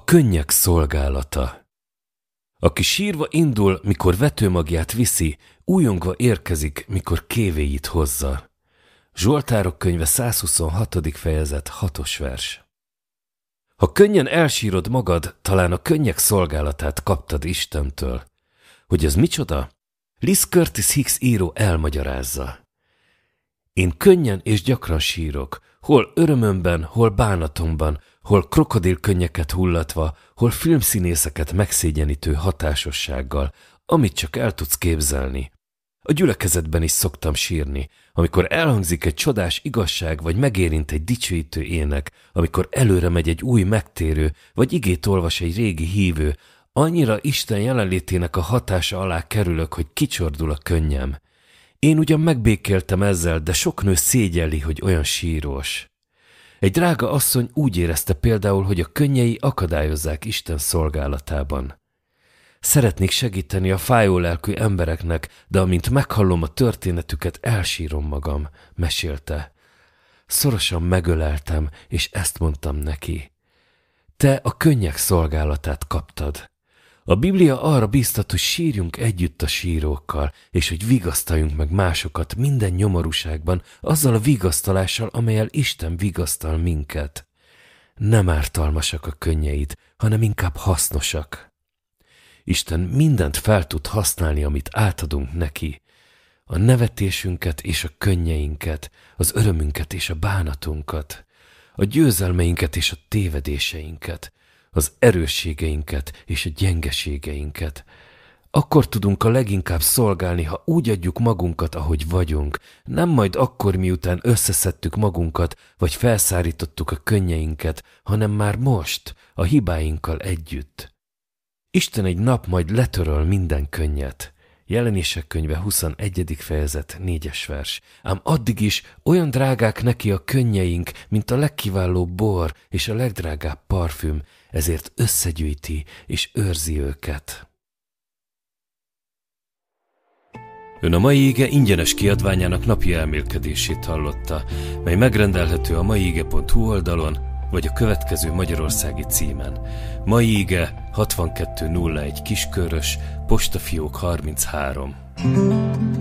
könnyek szolgálata. Aki sírva indul, mikor vetőmagját viszi, újongva érkezik, mikor kévéit hozza. Zsoltárok könyve 126. fejezet 6. vers. Ha könnyen elsírod magad, talán a könnyek szolgálatát kaptad Istentől. Hogy ez micsoda? Liz Curtis Hicks író elmagyarázza. Én könnyen és gyakran sírok, hol örömömben, hol bánatomban, hol krokodilkönnyeket hullatva, hol filmszínészeket megszégyenítő hatásossággal, amit csak el tudsz képzelni. A gyülekezetben is szoktam sírni, amikor elhangzik egy csodás igazság, vagy megérint egy dicsőítő ének, amikor előre megy egy új megtérő, vagy igét olvas egy régi hívő, annyira Isten jelenlétének a hatása alá kerülök, hogy kicsordul a könnyem. Én ugyan megbékéltem ezzel, de sok nő szégyelli, hogy olyan sírós. Egy drága asszony úgy érezte például, hogy a könnyei akadályozzák Isten szolgálatában. Szeretnék segíteni a fájólelkű embereknek, de amint meghallom a történetüket, elsírom magam, mesélte. Szorosan megöleltem, és ezt mondtam neki. Te a könnyek szolgálatát kaptad. A Biblia arra bíztat, hogy sírjunk együtt a sírókkal, és hogy vigasztaljunk meg másokat minden nyomorúságban, azzal a vigasztalással, amellyel Isten vigasztal minket. Nem ártalmasak a könnyeid, hanem inkább hasznosak. Isten mindent fel tud használni, amit átadunk neki. A nevetésünket és a könnyeinket, az örömünket és a bánatunkat, a győzelmeinket és a tévedéseinket, az erősségeinket és a gyengeségeinket. Akkor tudunk a leginkább szolgálni, ha úgy adjuk magunkat, ahogy vagyunk, nem majd akkor, miután összeszedtük magunkat, vagy felszárítottuk a könnyeinket, hanem már most, a hibáinkkal együtt. Isten egy nap majd letöröl minden könnyet. Jelenések könyve 21. fejezet 4. vers. Ám addig is olyan drágák neki a könnyeink, mint a legkiválóbb bor és a legdrágább parfüm, ezért összegyűjti és őrzi őket. Ön a Mai Ige ingyenes kiadványának napi elmélkedését hallotta, mely megrendelhető a maiige.hu oldalon, vagy a következő magyarországi címen. Mai Ige 6201 Kiskörös, postafiók 33.